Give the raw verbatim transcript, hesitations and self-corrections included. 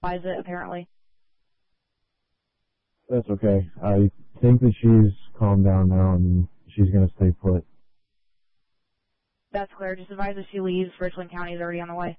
Why is it, apparently? That's okay. I think that she's calmed down now and she's going to stay put. That's clear. Just advise if she leaves. Richland County is already on the way.